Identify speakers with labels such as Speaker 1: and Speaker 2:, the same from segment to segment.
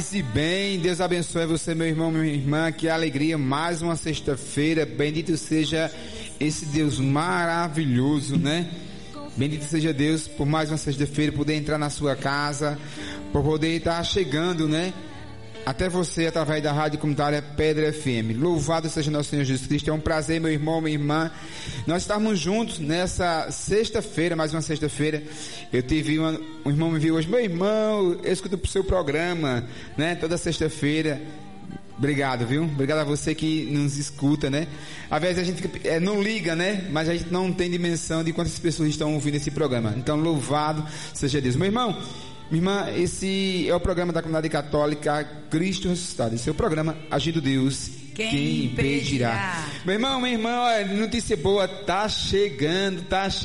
Speaker 1: E bem, Deus abençoe você, meu irmão, minha irmã, que alegria, mais uma sexta-feira, bendito seja esse Deus maravilhoso, né? Bendito seja Deus por mais uma sexta-feira, poder entrar na sua casa, por poder estar chegando, né? Até você através da rádio comunitária Pedra FM. Louvado seja nosso Senhor Jesus Cristo. É um prazer, meu irmão, minha irmã, nós estarmos juntos nessa sexta-feira, mais uma sexta-feira. Eu tive um irmão me viu hoje, meu irmão, eu escuto o seu programa, né? Toda sexta-feira. Obrigado, viu? Obrigado a você que nos escuta, né? Às vezes a gente não liga, né? Mas a gente não tem dimensão de quantas pessoas estão ouvindo esse programa. Então, louvado seja Deus. Meu irmão, minha irmã, esse é o programa da comunidade católica Cristo Ressuscitado. Esse é o programa Agindo Deus, quem impedirá? Meu irmão, minha irmã, notícia boa, tá chegando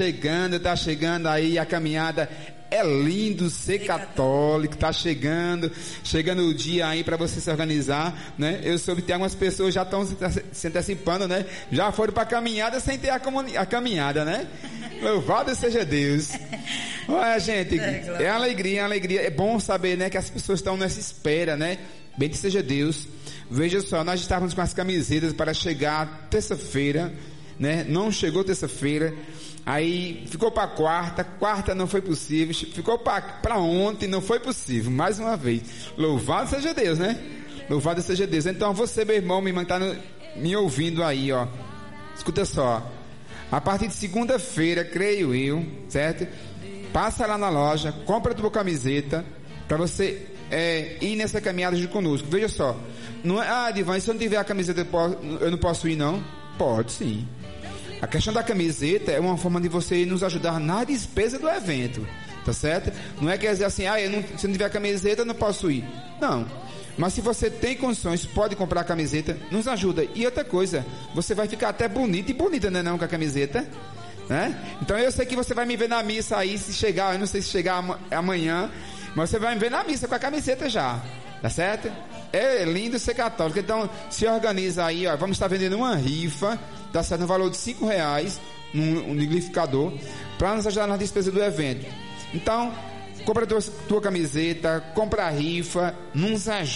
Speaker 1: aí a caminhada. É lindo ser católico, tá chegando o dia aí para você se organizar, né? Eu soube que algumas pessoas já estão se antecipando, né? Já foram para a caminhada sem ter a caminhada, né? Louvado seja Deus. Olha, gente, é alegria. É bom saber, né, que as pessoas estão nessa espera, né? Bendito seja Deus. Veja só, nós estávamos com as camisetas para chegar terça-feira, né? Não chegou terça-feira. Aí ficou para quarta não foi possível, ficou para ontem, não foi possível, mais uma vez. Louvado seja Deus, né? Louvado seja Deus. Então você, meu irmão, minha irmã, está me ouvindo aí, ó. Escuta só. A partir de segunda-feira, creio eu, certo? Passa lá na loja, compra a tua camiseta, para você ir nessa caminhada junto conosco. Veja só. Não é, Divan, se eu não tiver a camiseta, eu não posso ir, não? Pode sim. A questão da camiseta é uma forma de você nos ajudar na despesa do evento, tá certo? Não é quer dizer assim, se eu não tiver a camiseta, eu não posso ir. Não. Mas se você tem condições, pode comprar a camiseta, nos ajuda. E outra coisa, você vai ficar até bonito e bonita, né, não, com a camiseta, né? Então eu sei que você vai me ver na missa aí, se chegar, eu não sei se chegar amanhã, mas você vai me ver na missa com a camiseta já, tá certo? É lindo ser católico. Então se organiza aí, ó, vamos estar vendendo uma rifa, tá certo, no valor de R$5 um liquidificador, para nos ajudar na despesa do evento. Então compra a tua camiseta, compra a rifa, nos ajuda.